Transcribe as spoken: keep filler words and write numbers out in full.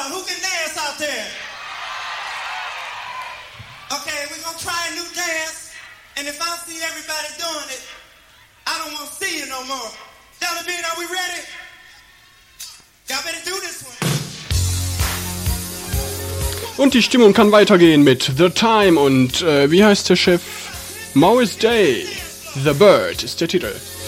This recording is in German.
on, who can dance out there? Okay, we're gonna try a new dance, and if I see everybody doing it, I don't want to see you no more. Jelly Bean, are we ready? Y'all better do this one. Und die Stimmung kann weitergehen mit The Time und äh, wie heißt der Chef? Morris Day. The Bird ist der Titel.